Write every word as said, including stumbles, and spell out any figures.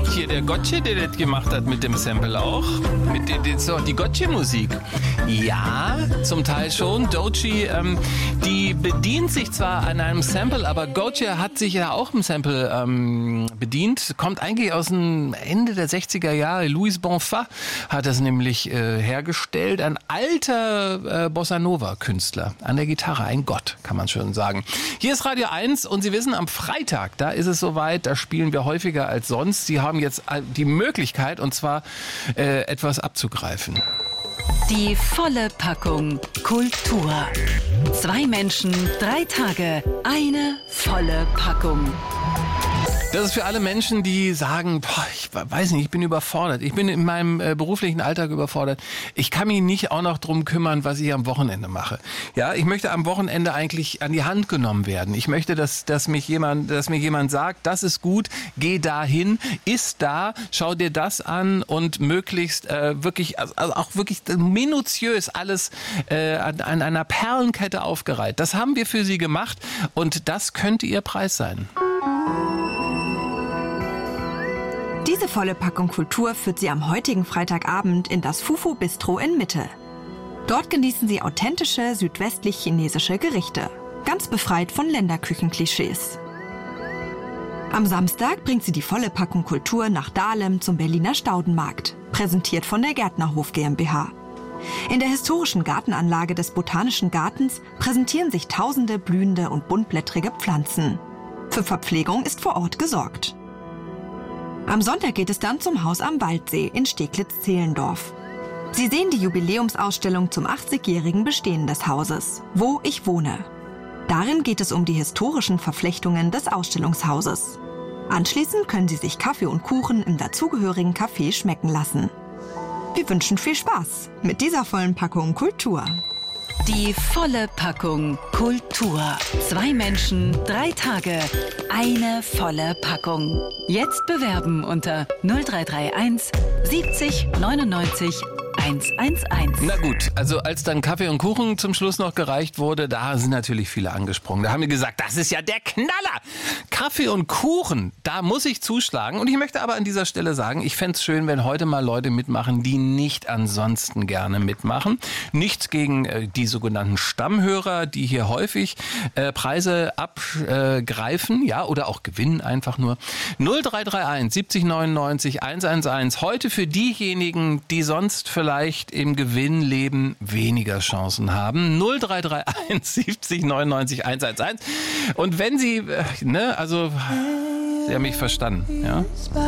hier der Gotche, der das gemacht hat mit dem Sample auch. Mit den, das ist doch die Gotche-Musik. Ja, zum Teil schon. Doechii, ähm, die bedient sich zwar an einem Sample, aber Gotye hat sich ja auch im Sample ähm, bedient. Kommt eigentlich aus dem Ende der sechziger Jahre. Louis Bonfa hat das nämlich äh, hergestellt. Ein alter äh, Bossa-Nova-Künstler an der Gitarre. Ein Gott, kann man schon sagen. Hier ist Radio eins und Sie wissen, am Freitag, da ist es soweit, da spielen wir häufiger als sonst. Sie haben jetzt die Möglichkeit, und zwar äh, etwas abzugreifen. Die volle Packung Kultur. Zwei Menschen, drei Tage, eine volle Packung. Das ist für alle Menschen, die sagen, boah, ich weiß nicht, ich bin überfordert. Ich bin in meinem äh, beruflichen Alltag überfordert. Ich kann mich nicht auch noch drum kümmern, was ich am Wochenende mache. Ja, ich möchte am Wochenende eigentlich an die Hand genommen werden. Ich möchte, dass, dass mich jemand, dass mir jemand sagt, das ist gut, geh dahin, ist da, schau dir das an und möglichst äh, wirklich, also auch wirklich minutiös alles äh, an, an einer Perlenkette aufgereiht. Das haben wir für Sie gemacht und das könnte Ihr Preis sein. Diese volle Packung Kultur führt Sie am heutigen Freitagabend in das Fufu Bistro in Mitte. Dort genießen Sie authentische südwestlich-chinesische Gerichte, ganz befreit von Länderküchenklischees. Am Samstag bringt Sie die volle Packung Kultur nach Dahlem zum Berliner Staudenmarkt, präsentiert von der Gärtnerhof GmbH. In der historischen Gartenanlage des Botanischen Gartens präsentieren sich tausende blühende und buntblättrige Pflanzen. Für Verpflegung ist vor Ort gesorgt. Am Sonntag geht es dann zum Haus am Waldsee in Steglitz-Zehlendorf. Sie sehen die Jubiläumsausstellung zum achtzigjährigen Bestehen des Hauses, Wo ich wohne. Darin geht es um die historischen Verflechtungen des Ausstellungshauses. Anschließend können Sie sich Kaffee und Kuchen im dazugehörigen Café schmecken lassen. Wir wünschen viel Spaß mit dieser vollen Packung Kultur. Die volle Packung Kultur. Zwei Menschen, drei Tage, eine volle Packung. Jetzt bewerben unter null drei drei eins siebzig neunundneunzig hundertundzehn. Na gut, also als dann Kaffee und Kuchen zum Schluss noch gereicht wurde, da sind natürlich viele angesprungen. Da haben wir gesagt, das ist ja der Knaller. Kaffee und Kuchen, da muss ich zuschlagen. Und ich möchte aber an dieser Stelle sagen, ich fände es schön, wenn heute mal Leute mitmachen, die nicht ansonsten gerne mitmachen. Nichts gegen äh, die sogenannten Stammhörer, die hier häufig äh, Preise abgreifen, äh, ja, oder auch gewinnen einfach nur. null drei drei eins siebzig neunundneunzig hundertzehn. Heute für diejenigen, die sonst vielleicht vielleicht im Gewinnleben weniger Chancen haben. null drei drei eins siebzig neunundneunzig hundertzehn. Und wenn Sie, ne, also, Sie haben mich verstanden, ja?